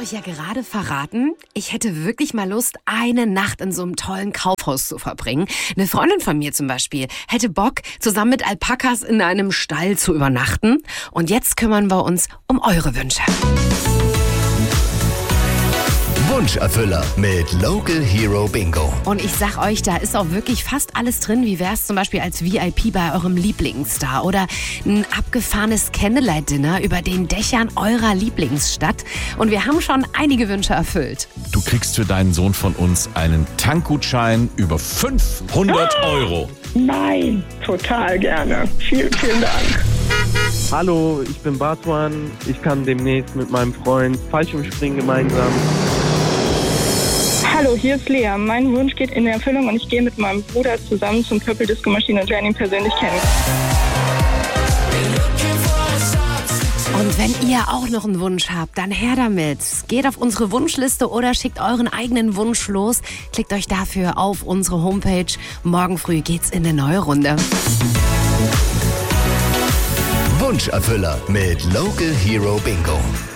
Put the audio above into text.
euch ja gerade verraten, ich hätte wirklich mal Lust, eine Nacht in so einem tollen Kaufhaus zu verbringen. Eine Freundin von mir zum Beispiel hätte Bock, zusammen mit Alpakas in einem Stall zu übernachten. Und jetzt kümmern wir uns um eure Wünsche. Wunscherfüller mit Local Hero Bingo. Und ich sag euch, da ist auch wirklich fast alles drin. Wie wär's zum Beispiel als VIP bei eurem Lieblingsstar oder ein abgefahrenes Candlelight-Dinner über den Dächern eurer Lieblingsstadt. Und wir haben schon einige Wünsche erfüllt. Du kriegst für deinen Sohn von uns einen Tankgutschein über 500 Euro. Nein, total gerne. Vielen, vielen Dank. Hallo, ich bin Bartwan. Ich kann demnächst mit meinem Freund Fallschirmspringen gemeinsam. Hallo, hier ist Lea. Mein Wunsch geht in Erfüllung und ich gehe mit meinem Bruder zusammen zum Purple Disco Machine und lerne ihn persönlich kennen. Und wenn ihr auch noch einen Wunsch habt, dann her damit. Geht auf unsere Wunschliste oder schickt euren eigenen Wunsch los. Klickt euch dafür auf unsere Homepage. Morgen früh geht's in eine neue Runde. Wunscherfüller mit Local Hero Bingo.